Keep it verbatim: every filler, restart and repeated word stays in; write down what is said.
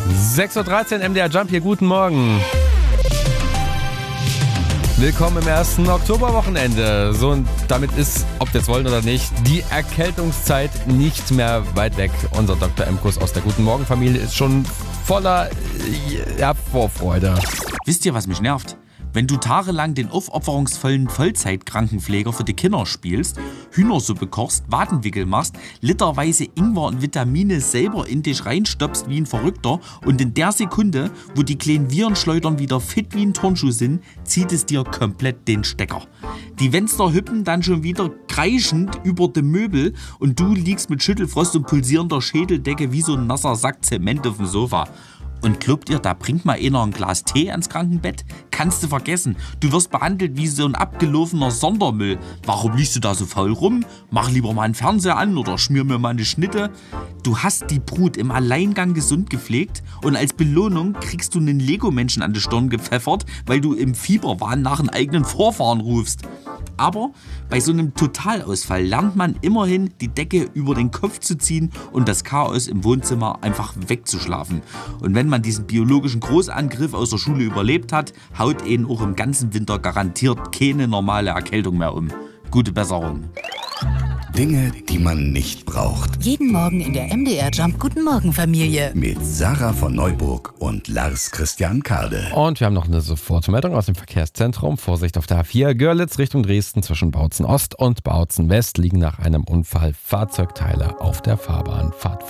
sechs Uhr dreizehn, M D R Jump hier, guten Morgen. Willkommen im ersten Oktoberwochenende. So, und damit ist, ob wir es wollen oder nicht, die Erkältungszeit nicht mehr weit weg. Unser Doktor Emkus aus der Guten Morgen Familie ist schon voller ja, Vorfreude. Wisst ihr, was mich nervt? Wenn du tagelang den aufopferungsvollen Vollzeitkrankenpfleger für die Kinder spielst, Hühnersuppe kochst, Wadenwickel machst, literweise Ingwer und Vitamine selber in dich reinstopfst wie ein Verrückter und in der Sekunde, wo die kleinen Virenschleudern wieder fit wie ein Turnschuh sind, zieht es dir komplett den Stecker. Die Fenster hüppen dann schon wieder kreischend über dem Möbel und du liegst mit Schüttelfrost und pulsierender Schädeldecke wie so ein nasser Sack Zement auf dem Sofa. Und glaubt ihr, da bringt mal einer ein Glas Tee ans Krankenbett? Kannst du vergessen. Du wirst behandelt wie so ein abgelaufener Sondermüll. Warum liegst du da so faul rum? Mach lieber mal einen Fernseher an oder schmier mir mal eine Schnitte. Du hast die Brut im Alleingang gesund gepflegt und als Belohnung kriegst du einen Lego-Menschen an die Stirn gepfeffert, weil du im Fieberwahn nach einem eigenen Vorfahren rufst. Aber bei so einem Totalausfall lernt man immerhin, die Decke über den Kopf zu ziehen und das Chaos im Wohnzimmer einfach wegzuschlafen. Und wenn man diesen biologischen Großangriff aus der Schule überlebt hat, haut ihn auch im ganzen Winter garantiert keine normale Erkältung mehr um. Gute Besserung. Dinge, die man nicht braucht. Jeden Morgen in der M D R Jump Guten Morgen Familie. Mit Sarah von Neuburg und Lars Christian Kade. Und wir haben noch eine Sofortmeldung aus dem Verkehrszentrum. Vorsicht auf der A vier Görlitz Richtung Dresden zwischen Bautzen Ost und Bautzen West liegen nach einem Unfall Fahrzeugteile auf der Fahrbahn. Fahrt